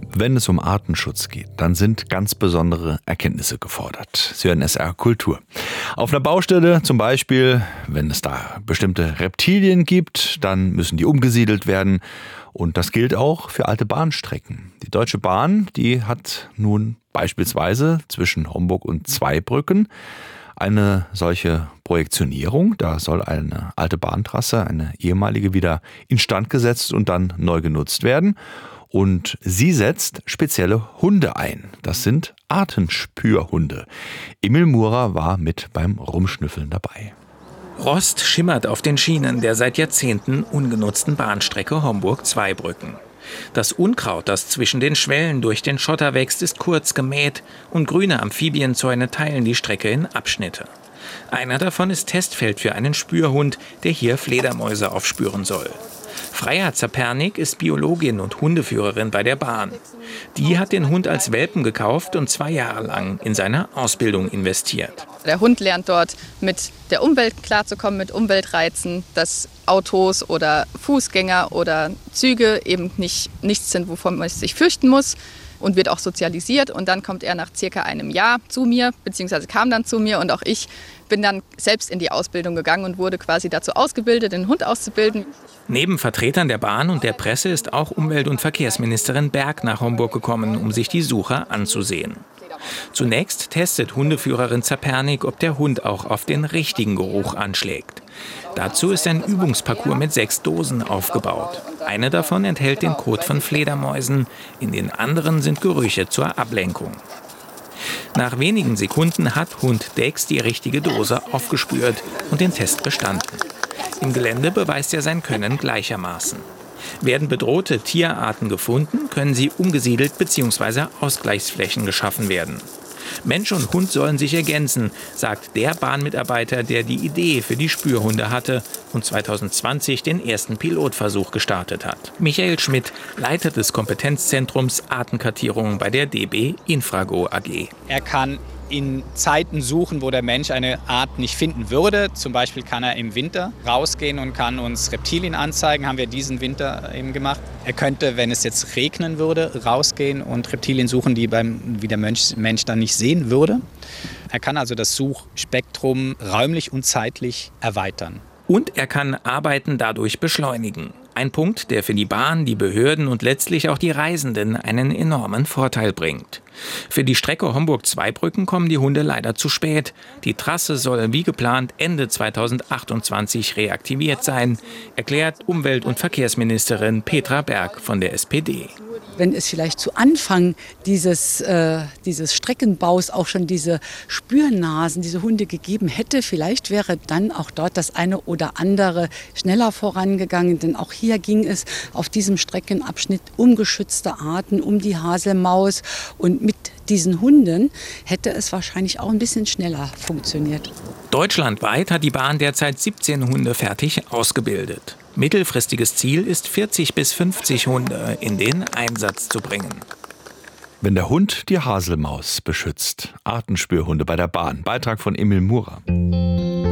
Wenn es um Artenschutz geht, dann sind ganz besondere Erkenntnisse gefordert. Sie hören SR Kultur. Auf einer Baustelle zum Beispiel, wenn es da bestimmte Reptilien gibt, dann müssen die umgesiedelt werden. Und das gilt auch für alte Bahnstrecken. Die Deutsche Bahn, die hat nun beispielsweise zwischen Homburg und Zweibrücken eine solche Projektionierung. Da soll eine alte Bahntrasse, eine ehemalige, wieder instand gesetzt und dann neu genutzt werden. Und sie setzt spezielle Hunde ein. Das sind Artenspürhunde. Emil Murer war mit beim Rumschnüffeln dabei. Rost schimmert auf den Schienen der seit Jahrzehnten ungenutzten Bahnstrecke Homburg-Zweibrücken. Das Unkraut, das zwischen den Schwellen durch den Schotter wächst, ist kurz gemäht und grüne Amphibienzäune teilen die Strecke in Abschnitte. Einer davon ist Testfeld für einen Spürhund, der hier Fledermäuse aufspüren soll. Freya Zapernik ist Biologin und Hundeführerin bei der Bahn. Die hat den Hund als Welpen gekauft und 2 Jahre lang in seine Ausbildung investiert. Der Hund lernt dort mit der Umwelt klarzukommen, mit Umweltreizen, dass Autos oder Fußgänger oder Züge eben nichts sind, wovon man sich fürchten muss, und wird auch sozialisiert. Und dann kommt er nach circa einem Jahr zu mir, beziehungsweise kam dann zu mir, und auch ich bin dann selbst in die Ausbildung gegangen und wurde quasi dazu ausgebildet, den Hund auszubilden. Neben Vertretern der Bahn und der Presse ist auch Umwelt- und Verkehrsministerin Berg nach Homburg gekommen, um sich die Suche anzusehen. Zunächst testet Hundeführerin Zapernik, ob der Hund auch auf den richtigen Geruch anschlägt. Dazu ist ein Übungsparcours mit 6 Dosen aufgebaut. Eine davon enthält den Kot von Fledermäusen, in den anderen sind Gerüche zur Ablenkung. Nach wenigen Sekunden hat Hund Dex die richtige Dose aufgespürt und den Test bestanden. Im Gelände beweist er sein Können gleichermaßen. Werden bedrohte Tierarten gefunden, können sie umgesiedelt bzw. Ausgleichsflächen geschaffen werden. Mensch und Hund sollen sich ergänzen, sagt der Bahnmitarbeiter, der die Idee für die Spürhunde hatte und 2020 den ersten Pilotversuch gestartet hat. Michael Schmidt, Leiter des Kompetenzzentrums Artenkartierung bei der DB Infrago AG. Er kann in Zeiten suchen, wo der Mensch eine Art nicht finden würde. Zum Beispiel kann er im Winter rausgehen und kann uns Reptilien anzeigen. Haben wir diesen Winter eben gemacht. Er könnte, wenn es jetzt regnen würde, rausgehen und Reptilien suchen, die der Mensch dann nicht sehen würde. Er kann also das Suchspektrum räumlich und zeitlich erweitern. Und er kann Arbeiten dadurch beschleunigen. Ein Punkt, der für die Bahn, die Behörden und letztlich auch die Reisenden einen enormen Vorteil bringt. Für die Strecke Homburg-Zweibrücken kommen die Hunde leider zu spät. Die Trasse soll wie geplant Ende 2028 reaktiviert sein, erklärt Umwelt- und Verkehrsministerin Petra Berg von der SPD. Wenn es vielleicht zu Anfang dieses Streckenbaus auch schon diese Spürnasen, diese Hunde gegeben hätte, vielleicht wäre dann auch dort das eine oder andere schneller vorangegangen. Denn auch hier ging es auf diesem Streckenabschnitt um geschützte Arten, um die Haselmaus. Und mit diesen Hunden hätte es wahrscheinlich auch ein bisschen schneller funktioniert. Deutschlandweit hat die Bahn derzeit 17 Hunde fertig ausgebildet. Mittelfristiges Ziel ist, 40 bis 50 Hunde in den Einsatz zu bringen. Wenn der Hund die Haselmaus beschützt. Artenspürhunde bei der Bahn. Beitrag von Emil Murer.